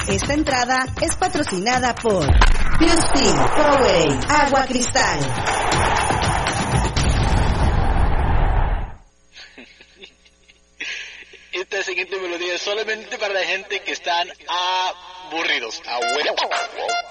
Esta entrada es patrocinada por Fusty, Powerade, Agua Cristal. Esta siguiente melodía es solamente para la gente que están aburridos.